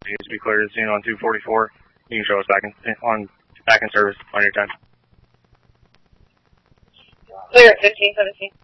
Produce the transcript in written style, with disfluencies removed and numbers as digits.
needs to be cleared soon on 244. You can show us back in service on your time. Clear at 1517.